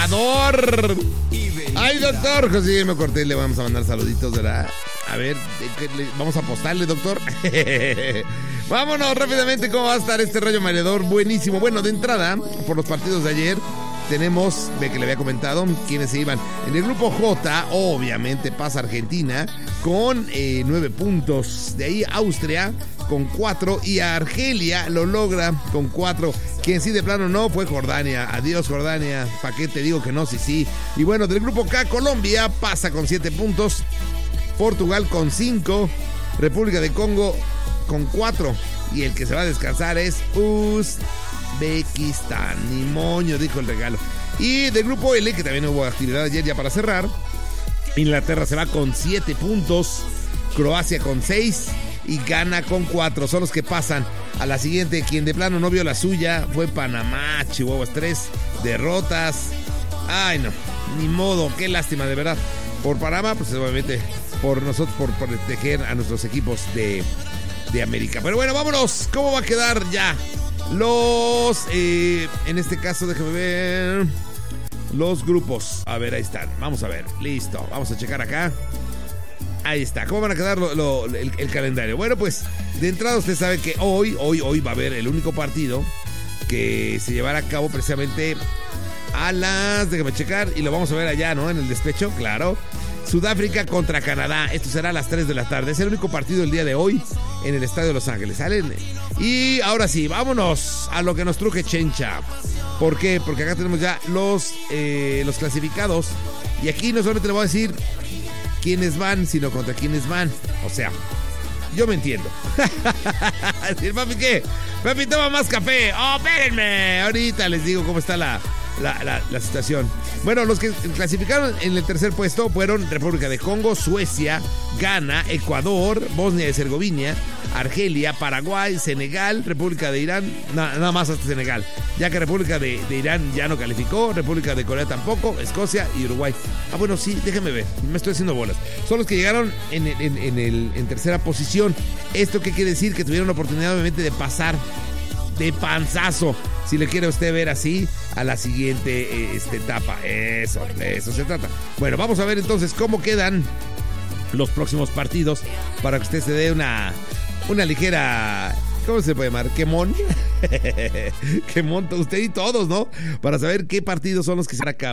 Ay, doctor José, me corté, le vamos a mandar saluditos, ¿verdad? A ver, vamos a apostarle, doctor. Vámonos rápidamente, ¿cómo va a estar este Rayo Mareador? Buenísimo. Bueno, de entrada, por los partidos de ayer, tenemos, de que le había comentado, quienes se iban. En el grupo J, obviamente pasa Argentina con 9 puntos. De ahí Austria con 4 y Argelia lo logra con 4. Quien sí de plano no fue Jordania. Adiós, Jordania. ¿Para qué te digo que no? Sí, sí. Y bueno, del grupo K, Colombia pasa con 7 puntos. Portugal con 5. República de Congo con 4. Y el que se va a descansar es Uzbekistán. Ni moño, dijo el regalo. Y del grupo L, que también hubo actividad ayer ya para cerrar. Inglaterra se va con 7 puntos. Croacia con 6. Y Ghana con 4. Son los que pasan a la siguiente. Quien de plano no vio la suya fue Panamá. Chihuahuas, 3 derrotas. Ay, no, ni modo, qué lástima, de verdad. Por Panamá, pues obviamente por nosotros, por proteger a nuestros equipos de América. Pero bueno, vámonos. ¿Cómo va a quedar ya los, en este caso, déjame ver, los grupos? A ver, ahí están. Vamos a ver, listo. Vamos a checar acá. Ahí está. ¿Cómo van a quedar el calendario? Bueno, pues de entrada usted sabe que hoy va a haber el único partido que se llevará a cabo precisamente a las... Déjame checar y lo vamos a ver allá, ¿no? En el despecho, claro. Sudáfrica contra Canadá. Esto será a las 3 de la tarde. Es el único partido el día de hoy en el Estadio de Los Ángeles. ¿Salen? Y ahora sí, vámonos a lo que nos truje Chencha. ¿Por qué? Porque acá tenemos ya los clasificados. Y aquí no solamente le voy a decir quiénes van, sino contra quiénes van. O sea, yo me entiendo. Papi, ¿qué? Papi, toma más café. Oh, espérenme. Ahorita les digo cómo está la situación. Bueno, los que clasificaron en el tercer puesto fueron República de Congo, Suecia, Ghana, Ecuador, Bosnia y Herzegovina, Argelia, Paraguay, Senegal, República de Irán, nada más hasta Senegal, ya que República de Irán ya no calificó, República de Corea tampoco, Escocia y Uruguay. Ah, bueno, sí, déjeme ver, me estoy haciendo bolas. Son los que llegaron en tercera posición. ¿Esto qué quiere decir? Que tuvieron la oportunidad obviamente de pasar de panzazo, si le quiere usted ver así, a la siguiente etapa. Eso se trata. Bueno, vamos a ver entonces cómo quedan los próximos partidos para que usted se dé una ligera, ¿cómo se puede llamar? ¿Quemón? Quemón, usted y todos, ¿no? Para saber qué partidos son los que se harán a cabo.